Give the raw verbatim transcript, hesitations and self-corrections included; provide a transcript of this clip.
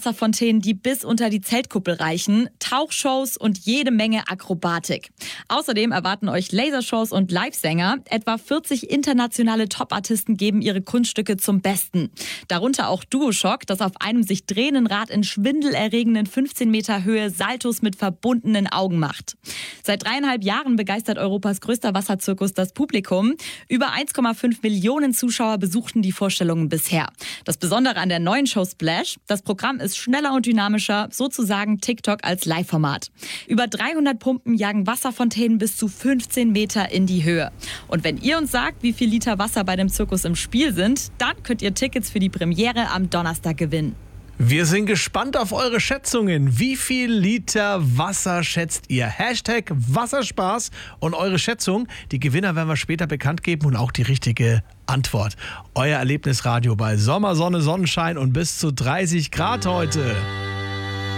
Wasserfontänen, die bis unter die Zeltkuppel reichen, Tauchshows und jede Menge Akrobatik. Außerdem erwarten euch Lasershows und Livesänger. Etwa vierzig internationale Top-Artisten geben ihre Kunststücke zum Besten. Darunter auch DuoShock, das auf einem sich drehenden Rad in schwindelerregenden fünfzehn Meter Höhe Saltos mit verbundenen Augen macht. Seit dreieinhalb Jahren begeistert Europas größter Wasserzirkus das Publikum. Über eins Komma fünf Millionen Zuschauer besuchten die Vorstellungen bisher. Das Besondere an der neuen Show Splash: Das Programm ist schneller und dynamischer, sozusagen TikTok als Live-Format. Über dreihundert Pumpen jagen Wasserfontänen bis zu fünfzehn Meter in die Höhe. Und wenn ihr uns sagt, wie viel Liter Wasser bei dem Zirkus im Spiel sind, dann könnt ihr Tickets für die Premiere am Donnerstag gewinnen. Wir sind gespannt auf eure Schätzungen. Wie viel Liter Wasser schätzt ihr? Hashtag Wasserspaß und eure Schätzung. Die Gewinner werden wir später bekannt geben und auch die richtige Antwort. Euer Erlebnisradio bei Sommer, Sonne, Sonnenschein und bis zu dreißig Grad heute.